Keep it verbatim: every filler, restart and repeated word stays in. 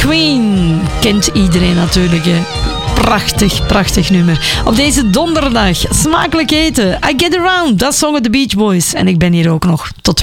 Queen. Kent iedereen natuurlijk, hè. Prachtig, prachtig nummer. Op deze donderdag, smakelijk eten. I Get Around, dat zongen de Beach Boys. En ik ben hier ook nog tot